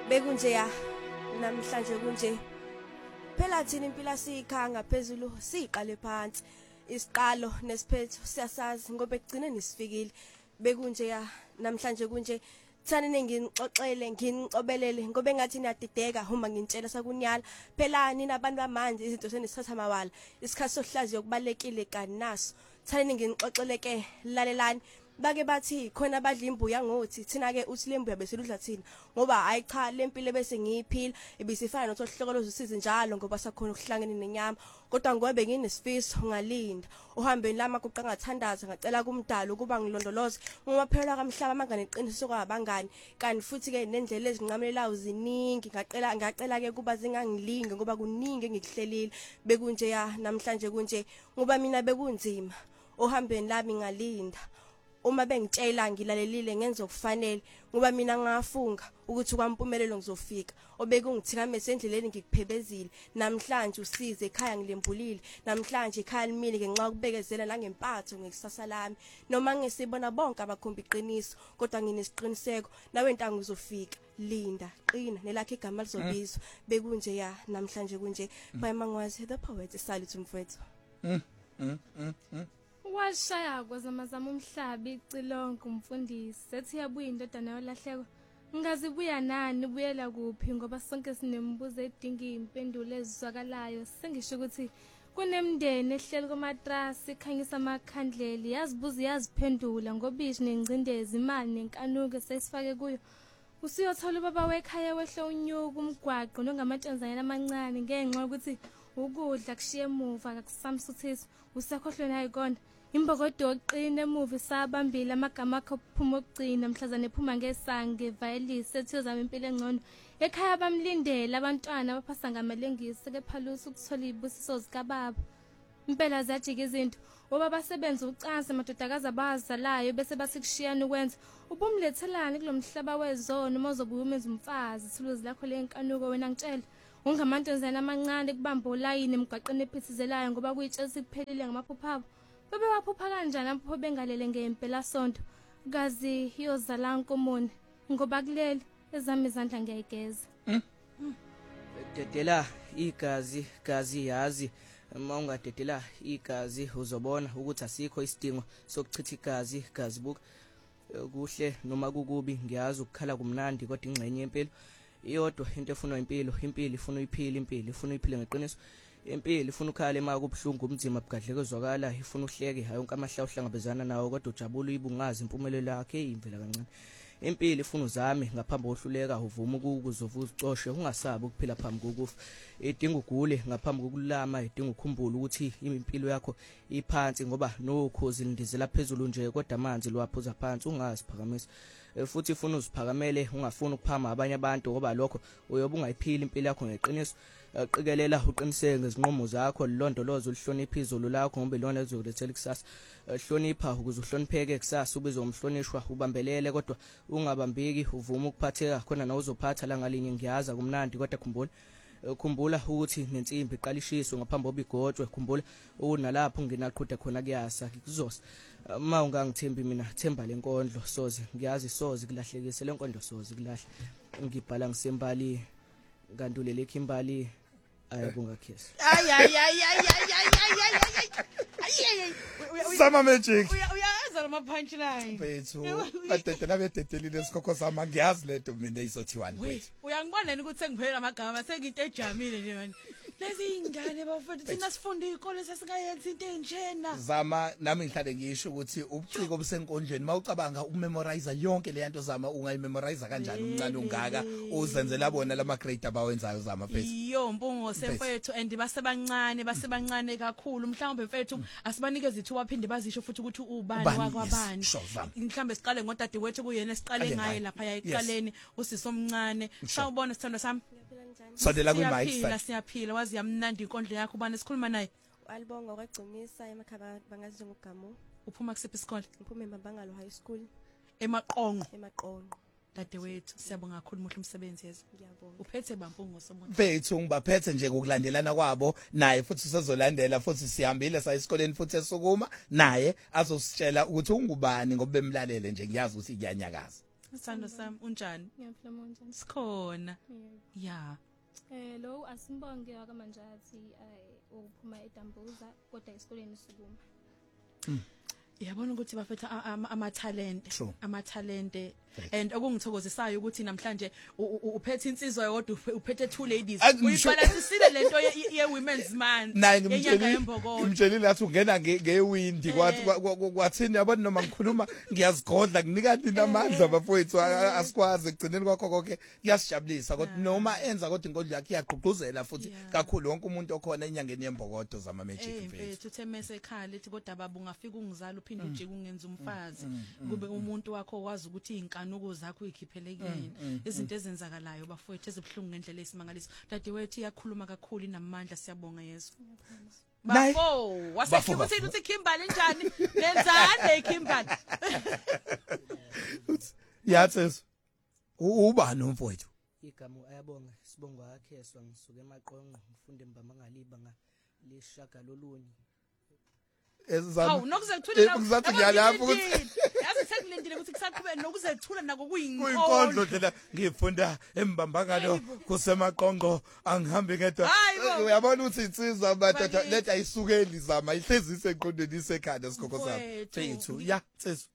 Bekunje ya namhlanje kunje. Phela thina impilo asikhanga phezulu siqale phansi. Isiqalo nesiphetho siyasazi ngoba ekugcineni sifikile. Bekunje ya namhlanje kunje. Thani ngingixoxele nginicobelele ngoba engathi niyadideka uma ngintshela sakunyala phela nina abantu bamanje izinto senisithatha mawala isikhathi sokuhlaziya okubalekile kaninaso thani ngingixoxele ke lalelani bake bathi khona abadla imbuya ngothi thina ke uthi lembuya bese ludla thina ngoba hayi cha lempilo bese ngiyiphila ibisifana nothohlokolozo usize njalo ngoba sakhona ukuhlangene nenyama kodwa ngobe nginesifiso ungalinda uhambeni lama kuqangathandaza ngacela kumdala ukuba ngilondoloze ngoba phela kamhlaba manganeqiniso kwabangani kanti futhi ke nendlela ezinqamelelayo ziningi ngacela ke kuba zingangilinge ngoba kuningi engikuhlelile bekunje ya namhlanje kunje ngoba mina bekunzima uhambeni lami ngalinda uma bengitshela ngilalelile ngenza okufanele ngoba mina ngafunga ukuthi kwampumelelo ngizofika obekungithikameza endleleni ngikuphebezile namhlanje usize ekhaya ngilembulile namhlanje ekhaya limile ngenxa yokubekezela nangempatho ngekusasa lami noma ngesibona bonke abakhomba iqiniso kodwa nginesiqiniseko nawe ntango uzofika linda qina nelakhe igama lizobizwa bekunje ya namhlanje kunje by Mangwazi the poet salute mfowethu washaya kwazamazama umhlaba icilonke umfundisi sethi yabuya indodana yolahleko ngazibuya nani ubuyela kuphi ngoba sonke sinembuzo edinga impendulo ezizwakalayo sengisho ukuthi kunemndeni ehleli komatrasi ikhanyisa amakhandleli yazibuza yaziphendula ngoba ishi nengcindezi imali nenkanuko sesifake kuyo usiyothola ubaba wekhaya wehle unyuka umgwaqo nongamatshenzanyana amancane ngenxa ukuthi ukudla kushiye emuva akusamsuthisi usakhohlwe nayikona imbokodo oqina emuva isabambile amagama akho phuma okugcina mhlazane ephuma ngesange violence sethu zama impilo engcono ekhaya bamlindele abantwana abaphasa ngamalengisi kephalusa ukuthola ibusiso zikababa impela ziyajika izinto oba basebenza ucansi amadodakazi abazalayo bese basikushiyana ukwenza ubumlethelana kulomhlaba wezono mozobuya umenza umfazi ithuluzi lakho lenkanuko wena ngitshela ungamantombazana amancane kubamba olayini emgwaqeni ephithizelayo ngoba kuyitshela kuphelile ngamaphupha bebe waphupha kanjani apho bengalele ngempela sonto kazi iyozala nkomoni ngoba kuleli ezami izandla ngiyayigeza dedela igazi yazi uma ungadedela igazi uzobona ukuthi asikho isidingo sokuchitha igazi buka kuhle noma kukubi ngiyazi ukukhala kumnandi kodwa ingxenye yempilo iyodwa into efuna impilo ifuna uyiphila impilo ifuna uyiphile ngeqiniso impilo ifuna ukhala ema kubhlungu umzima bugadleke zwakala ifuna uhleke hayi yonke amahla uhlangabezana nawo kodwa ujabula uyibungaza impumelelo yakhe imvela kancane impilo ifuna uzame ngaphambi kohluleka uvuma ukuzovuza ucoshe ungasabi ukuphila phambi kokufa idinga ugule ngaphambi kokulama idinga ukukhumbula ukuthi impilo yakho iphansi ngoba nokhozi lindizela phezulu nje kodwa amanzi lwaphuza phansi ungaziphakamisa futhi ifuna uziphakamele ungafuni ukuphama abanye abantu ngoba lokho uyobe ungayiphila impilo yakho ngeqiniso qikelela uqiniseke ngezinqumo zakho lilondolozo ulihlonipha izolo lakho ngoba lona lizokulethela ikusasa hlonipha ukuze uhlonipheke kusasa ubizwe umhlonishwa ubambelele kodwa ungabambiki uvuma ukuphatheka khona na uzophatha la ngalinye ngiyaza kumnandi kodwa khumbula ukuthi nensimbi iqalishiswe ngaphambi obigotshwe khumbula unalapho nginaqhude khona kuyasa kuzosa uma ungangithembi mina themba lenkondlo soze ngiyazi soze kulahlekise lenkondlo soze kulahle ngibhala ngisembali nganduleleke imbali ayabungakhesi Sama magic uyaza lama punchline bethu badedela bededelile sikhokho sama ngiyazi leto mina izothiwani bethu uyangibona ukuthi sengiphelela amagama senginto ejamile nje manje lezi ingane bafethu thina sifunda izikole sesingayenza into enjena zama nami ngihlale ngisho ukuthi ubuciko obusenkondlweni mawucabanga umemorize yonke le yanto zama ungayimemorize kanjani umncane ungaka uzenzela bona lama grade abawenzayo zama bethu iyo mpungo semfethu and basebancane kakhulu mhlawumbe mfethu asibanikeze ithu waphinde bazisho futhi ukuthi ubani wakwabani mhlawumbe siqale ngodade wethu kuyena esiqale ngaye lapha yayiqaleni usisi omncane sawubona sithando sami sondela kwi mic siyaphila wazi yamnandi inkondlo yakho ubani sikhuluma naye Alibonga okwagcumisa emakhaya bangazi ngoGamu uphuma kusiphi isikole uphuma eMabangalo High School emaqonqo dade wethu siyabonga kakhulu muhle umsebenzi yezwe ngiyabonga uphethe bampungo somuntu bethu ngibaphethe nje ukulandelana kwabo naye futhi sizolandela futhi sihambile sa esikoleni futhi esukuma naye azositshela ukuthi ungubani ngoba bemlalele nje ngiyazi ukuthi iyanyakaza Sithando sami unjani? Ngiyaphila monjani. Sikhona. Yeah. Lo asimbonge akamanjathi uphuma eDambuza kodwa esikoleni Sukuma. Yabona ukuthi bafetha ama-talent and okungithokozisayo ukuthi namhlanje uphethe insizwa yodwa uphethe two ladies uyibalansisile lento ye-women's month yenyanga yembokodo ngimtsheli lathi ungena ngewindi kwathini yabona noma ngikhuluma ngiyazigodla nginikani namandla bafowethu asikwazi ekugcineni kwakho konke kuyasijabulisa kodwa noma enza kodwa inkondlo yakhe iyagqugquzela futhi kakhulu wonke umuntu okhona enyangeni yembokodo zama magic mfethu uthemese ekhaya lithi kodwa baba ungafika ungizala uphinde ujike ungenza umfazi kube umuntu wakho wazi ukuthi inkanuko zakho uyikhiphelekeni izinto ezenzakalayo bafowethu ezibhlungu ngendlela esimangaliso dadewethu iyakhuluma kakhulu inamandla siyabonga Yesu bafo wasefika uthi Kimberly njani lenzane Kimberly yathi ubani umfowethu igama ayabonga sibongo wakhe swangisuka emaqonqo ngifunde mbamangaliba ngalishaka lolunye Hawu nokuze kuthule ngizathi ngiyalapha ukuthi yazi sekulindile ukuthi kusaqhubeka nokuze kuthule nako kuyinkondlo phela ngifunda embambangalo kusemaqonqo angihambi ngedwa uyabona ukuthi insizwa madoda letha ayisukeli zama ihlezise eqondweni isekhanda sikhokho sami fethu ya nsizwa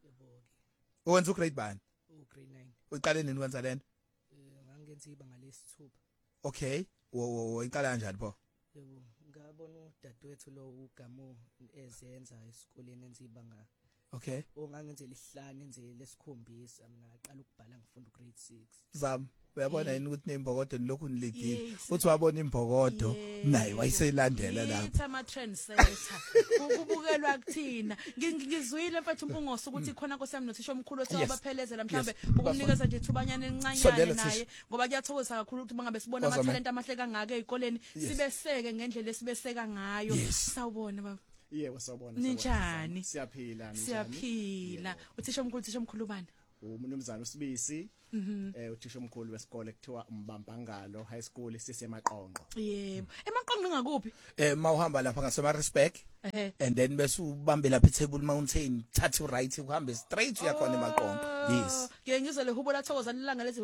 wenza ugrade bani ugrade 9 uqale nini wenza lento ngangenza ibanga lesithupha okay iqala kanjani pho yebo ngabona udadewethu lo ugamo ezenza esikoleni enza ibanga okay ongangenzela isihlanu enze lesikhombisa mina ngaqala ukubhala ngifunda ugrade 6 zam uyabona yini ukuthi nembokodo lokhu nilegile uthi wabona imbokodo naye wayiselandela lapho ithi ama trendsetter ukubukelwa kuthina ngizwile mfethu umpungose ukuthi khona nkosiyami nothisha omkhulu othi abaphelezela mhlambe ukumnikeza nje ithubanyana encanyane naye ngoba kuyathokoza kakhulu ukuthi bangabe sibona ama talent amahle kangaka ezikoleni sibeseke ngendlela esibeseka ngayo sawubona baba yebo sawubona ninjani siyaphila uthisha omkhulu bani umnumzana uSibisi uthisha omkhulu wesikole kuthiwa umbambangalo high school sisemaqonqo yebo emaqonqo ngakuphi mawuhamba lapha ngasema respect and then bese ubambe lapha eTable Mountain thatha right uhambe straight uyakhona emaqonqo yes ke ngizwe lehubo lathokoza lilanga lethi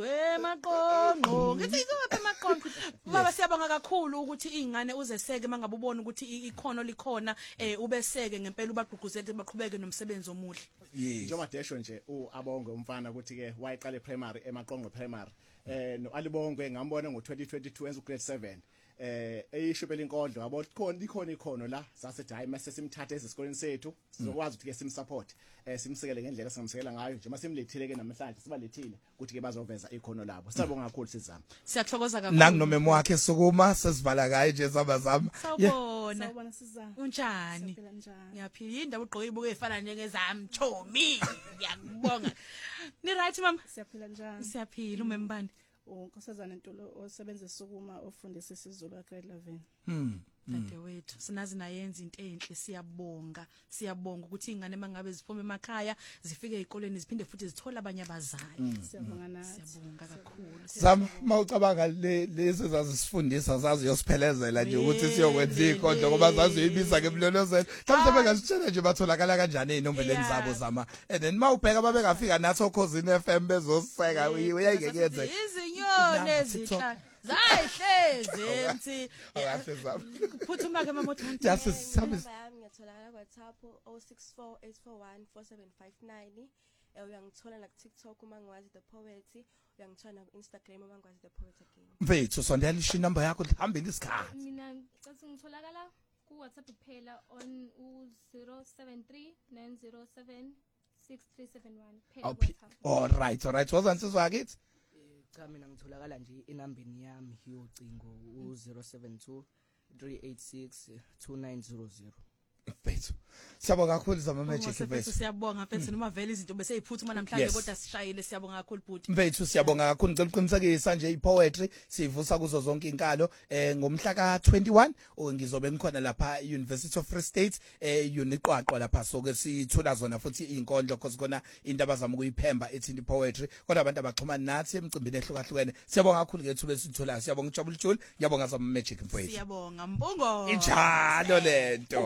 maqonqo ngithi izopha emaqonqo baba siyabonga kakhulu ukuthi izingane uzeseke mangabe ubona ukuthi ikhono likhona ubeseke ngempela ubagqugquzele baqhubeke nomsebenzi omuhle njengoba desho nje uAbonge umfana ukuthi ke wayiqala primary emaqonqo primary no Alibongwe ngambona ngo2022 enza ugrade 7 eyishubela inkondlo yabo khona ikhono la sasethi hayi mase simthathe esikoleni sethu sizokwazi ukuthi ke simsupport simsekele ngendlela singamsekela ngayo nje mase simlethile ke namhlanje sibalethile ukuthi ke bazoveza ikhono labo siyabonga kakhulu sizama siyathokoza kakhulu nanginomemo wakhe Sukuma sesivala kaye nje sabazama sawubona sizama unjani ngiyaphila indaba ugqoke ibuke efana njengezami chomi ngiyakubonga ni right mama siyaphila njani siyaphila umembani unkosazana Ntulo osebenza eSukuma ofundisa isiZulu grade 11 dadewethu sinazi nayenza into enhle siyabonga ukuthi ingane mangabe ziphuma emakhaya zifike ezikoleni ziphinde futhi zithola abanye abazali siyabonga nathi siyabonga kakhulu zama mawucabanga lezi zazisifundisa zazi yosiphelezela nje ukuthi siyokwenza ikhondlo ngoba zazi uyibiza ngemlolozelo mhlawumbe bengasitshela nje batholakala kanjani ezinombeleni zabo zama and then mawubheka babengafika nathi okhosini FM bezoseka uyayikekenze izinyoni ezihla zayihleze mthi phuthuma ke mama uthanda just service ngiyatholakala WhatsApp 0648414759 uyangithola na TikTok uma ngwazi the poet uyangithola na Instagram uma ngwazi the poet again mfethu sondela ishi number yakho lihambile isikhathi mina cathi ngitholakala ku WhatsApp kuphela on 0739076371 phela WhatsApp all right wazansizwa akithi cha mina ngitholakala nje inambeni yami yocingo u072 386 2900 mfethu siyabonga kakhulu zama magic mfethu siyabonga mfethu noma vele izinto bese yiphuthuma namhlanje kodwa sishayile siyabonga kakhulu bhuti mfethu siyabonga kakhulu ngicela uqinisekisa nje ipoetry sivusa kuzo zonke inkalo ngomhla ka21 ngizobe ngikhona lapha University of Free State uniqwaqwa lapha soke sithula zona futhi inkondlo because kona into abazama ukuyiphemba ethi poetry kodwa abantu abaxhumana nathi emcimbini ehlukahlukene siyabonga kakhulu kethu besithola siyabonga uJabulujule ngiyabonga zama magic mfethu siyabonga mbongo injalo lento ukulahleke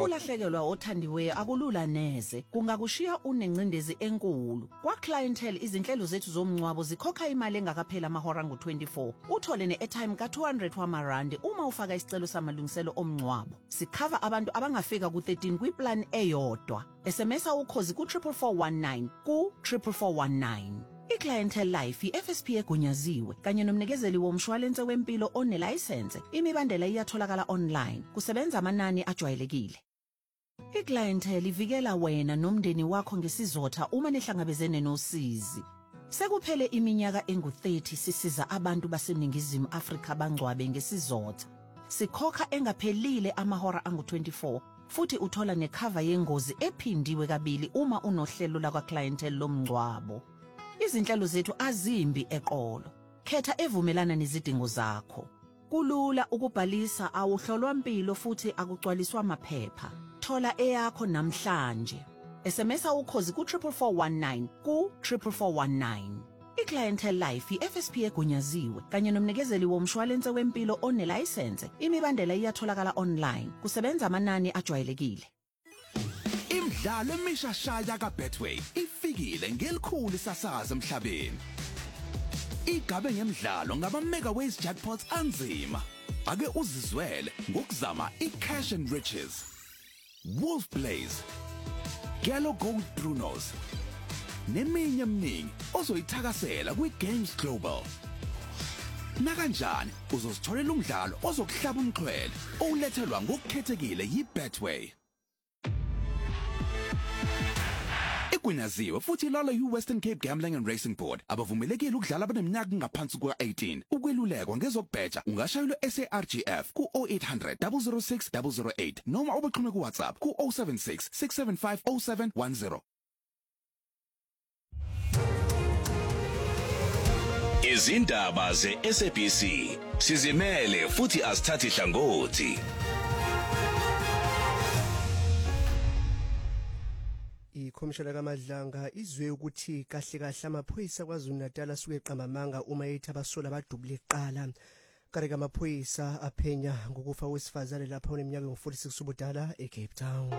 ukusolwa othandiweyo akulula neze kungakushiya unencindezi enkulu kwa clientele izinhlelo zethu zomncwabo zikhokha imali engakaphela amahora ngu24 uthole ne-airtime ka200 wamarandi uma ufaka isicelo samalungiselo omncwabo sikhava abantu abangafika ku13 kwiplan eyodwa SMSa ukhozi ku44419 ku44419 iClientele Life iFSP egunyaziwe kanye nomnikezeli womshwalense wempilo onelicense imibandela iyatholakala online kusebenza amanani ajwayelekile iClientele ivikela wena nomndeni wakho ngesizotha uma nihlangabezene nosizi sekuphele iminyaka engu30 sisiza abantu baseningizimu Afrika bangcwabe ngesizotha sikhokha engaphelile amahora angu24 futhi uthola necover yengozi ephindiwe kabili uma unohlelo lakwa Clientele lomncwabo izinhlelo zethu azimbi eqolo khetha evumelana nezidingo zakho kulula ukubhalisa awuhlolwa impilo futhi akugcwaliswa amaphepha thola eyakho namhlanje SMSa ukhozi ku44419 ku44419 iClientele Life iFSP egunyaziwe kanye nomnikezeli womshwalense wempilo onelicense imibandela iyatholakala online kusebenza amanani ajwayelekile Imidlalo emishashaya kaBetway ifikile ngelikhulu sasaza emhlabeni. Igabe ngemidlalo ngaba Megaways jackpots anzima. Ake uzizwele ngokuzama iCash and Riches. Wolf Blaze. Gallo Gold Brunos. Neminye eminingi ozoyithakasela kwiGames Global. Nakanjani uzositholela umdlalo ozokuhlaba umxhwele olethelwa ngokukhethekile yiBetway. Igunyaziwe futhi lalo yiWestern Cape Gambling and Racing Board abavumelekile ukudlala abaneminyaka ngaphansi kuka18 ukwelulekwa ngezokubheja ungashayelwa SARGF ku0800 006 008 noma ubaxhume kuWhatsApp ku076 675 0710 Izindaba ze-SABC sizimele futhi asithathi hlangothi. Ikhomishana kaMadlanga izwe ukuthi kahle kahle amaphoyisa kwaZulu-Natal asuke eqambamanga uma ethi abasola abadubula iqala. Kareka amaphoyisa aphenya ngokufa kwesifazane lapha oneminyaka ngo46 ubudala eCape Town.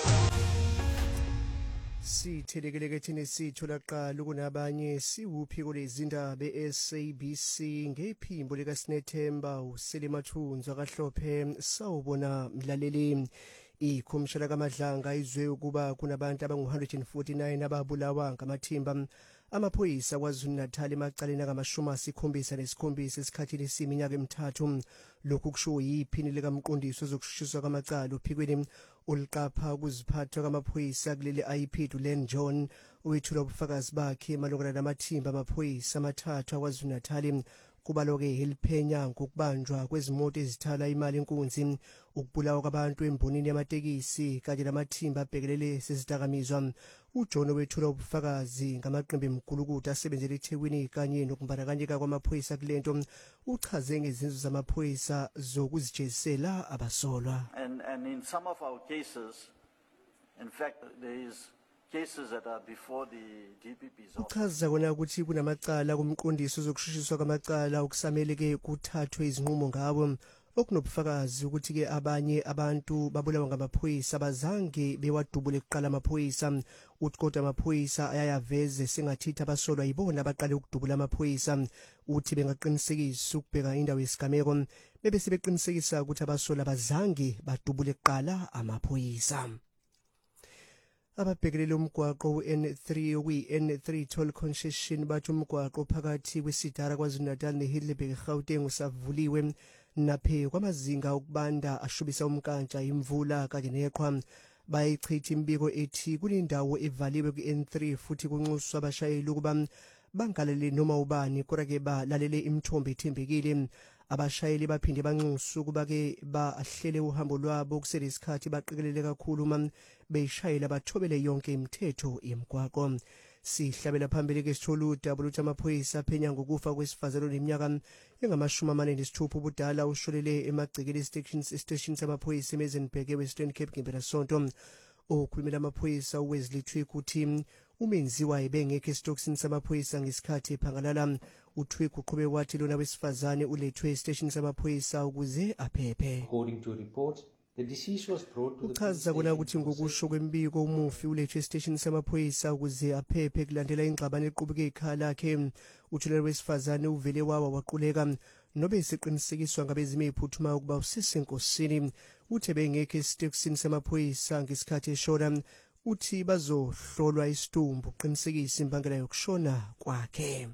Sithelekele thina sithola qala kunabanye siwuphi kulezindaba eSABC ngephimbo lika Sinethemba uSelimathunzi akahlophe sawubona mlaleli. Ikhomishana kaMadlanga izwe ukuba kunabantu abangu149 ababulawa ngamathimba amaphoyisa kwaZulu-Natal emacaleni angama-77 esikhathini esiminyaka emithathu. Lokhu kusho yiphini likaMqondisi wezokushushiswa kwamacala ophikweni oluqapha ukuziphatha kwamaphoyisa kuleli IP Dulen John owethula ubufakazi bakhe malungana namathimba amaphoyisa amathathu kwaZulu-Natal kubaloke eliphenya ngokubanjwa kwezimoto ezithala imali enkunzi ukubulawa kwabantu embonini yamatekisi kanye namathimba abhekelele sezidakamizwa. uJohn wethula ubufakazi ngamaqembu emgulukudu asebenzele eThekwini kanye nokumbandakanyeka kwamaphoyisa kulento uchaze ngezinzo zamaphoyisa zokuzijezisela abasolwa. And in some of our cases, in fact, there is cases that are before the DPP's office. Uchaza kona ukuthi kunamacala kumqondisi ozokushushiswa kwamacala okusameleke kuthathwe izinqumo ngabo okunobufakazi ukuthi ke abanye abantu babulawa ngamaphoyisa bazange bewadubule kuqala amaphoyisa uthi kodwa amaphoyisa ayayaveze sengathi abasolwa yibona abaqale ukudubula amaphoyisa uthi bengaqinisekisa ukubheka indawo yesigameko bebe sebeqinisekisa ukuthi abasolwa bazange badubule kuqala amaphoyisa. Ababhekelele umgwaqo N3 N3 toll concession bathi umgwaqo phakathi kweSidara kwaZulu-Natal neHiddelburg Gauteng usavuliwe naphe kwamazinga okubanda ashubisa umkantsha imvula kanye neqhwa bayichitha imbiko ethi kunindawo evaliwe ku-N3 futhi kunxuswa abashayeli ukuba bangalele noma ubani kodwa ke balalele imithombo ethembekile. Abashayeli baphinde banxusa ukuba ke bahlele uhambo lwabo kuselesikhathi baqikelele kakhulu uma beyishayela bathobele yonke imithetho yemgwaqo. Sihlabela phambili ke sithola udaba ukuthi amaphoyisa aphenya ngokufa kwesifazane oneminyaka engama-46 ubudala usholele emagcekeni estation samaphoyisa eMizenberg eWestern Cape ngempelasonto. Okhulumela amaphoyisa uWesley Twig uthi umenziwa ebengekho esitokisini samaphoyisa ngesikhathi ephangalala. Utwig uqhube wathi lona wesifazane ulethwe estation samaphoyisa ukuze aphephe. According to a report, The deceased was brought to the uchaza kona ukuthi ngokusho kwembiko umufi ulethe estation samaphoyisa ukuze aphephe kulandela ingxabano eqhubeke ekhaya lakhe. Uthulele wesifazane uvele wawa waquleka nobe isiqinisekiswa ngabezimo ephuthumayo ukuba usisenkosini. Uthe bengekho esitexini samaphoyisa ngesikhathi eshona. Uthi bazohlolwa isitumbu uqinisekisa imbangela yokushona kwakhe.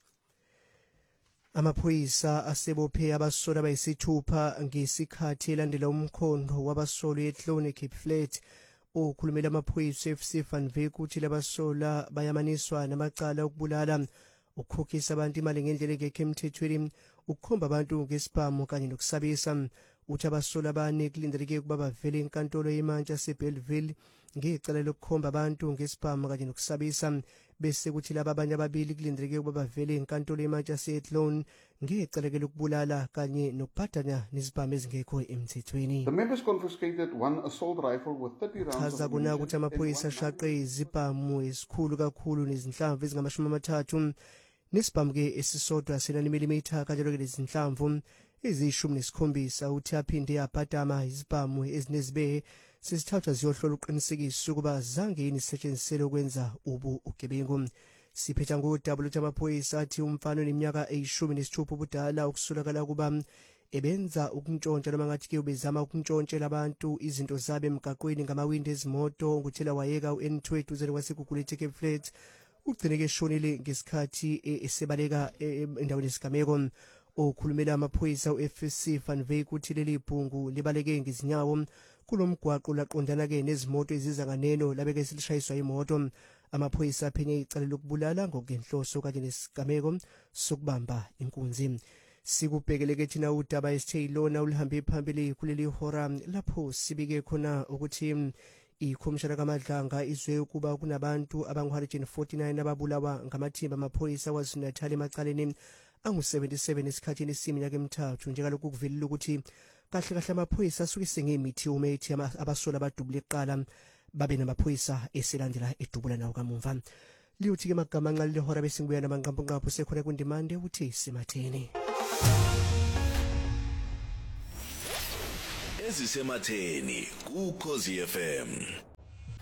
Amaphoyisa asebophe abasola bayisithupha ngesikhathi elandela umkhondo wabasolo eTlone Cape Flat. Ukhulumela amaphoyisa FC Vanwyk uthi labasola bayamaniswa namacala okubulala, ukukhokhisa abantu imali ngendlela engekho emthethweni, ukukhomba abantu ngesibhamu kanye nokusabisa. Uthi abasola abane kulindeleke ukuba bavele enkantolo yemantshi yaseBellville ngecala lokukhomba abantu ngesibhamu kanye nokusabisa, bese kuthi laba abanye ababili kulindeleke ukuba bavele enkantolo yemantshi yaseTlone ngecala lokubulala kanye nokuphathana nezibhamu ezingekho emthethweni. The members confiscated one assault rifle with 30 rounds chaza kona ukuthi amaphoyisa ashaqe izibhamu esikhulu kakhulu nezinhlamvu ezingama-30 nesibhamu ke esisodwa senani milimitha kanjalo ke lezinhlamvu eziyishumi-7. Uthi aphinde abhadama izibhamu ezinezibehe sesithathwa ziyohlola uqinisekisa ukuba zange yini isetshenziselwe ukwenza ubugebengu. Siphetha ngodaba lokuthi amaphoyisa athi umfana oneminyaka 16 ubudala ukusolakala ukuba ebenza ukuntshontsha noma ngathi-ke ubezama ukuntshontshela abantu izinto zabo emgaqweni ngamawindi ezimoto nguthela wayeka u-N2 eduzane kwaseGugulethe Cape Flat. Ugcineke eshonile ngesikhathi esebaleka endaweni yesigameko. Okhulumela amaphoyisa uFC Vanwyk uthi leli bhungu libaleke ngezinyawo kulomgwaqo laqondana ke nezimoto eziza nganeno labeke silishayiswa imoto. Amaphoyisa aphenye icala lokubulala ngokenhloso kanye nesigameko sokubamba inkunzi. Sikubhekeleke thina udaba esithe ilona ulihambe phambili kuleli hora lapho sibike khona ukuthi ikhomishana kaMadlanga izwe ukuba kunabantu abangu-149 ababulawa ngamathimba amaphoyisa KwaZulu-Natal emacaleni angu-77 esikhathini esiminyaka emithathu. Njengalokhu kuvelile ukuthi kahle kahle amaphoyisa asukise ngemithi umethi abasola abadubula eqala babe namaphoyisa eselandela edubula nawo kamumva. Liyothi ke magama anqalile hora bese ngibuya namanqampunqaphu sekhona kundimande uthi sematheni. Ezisematheni ku Khosi FM.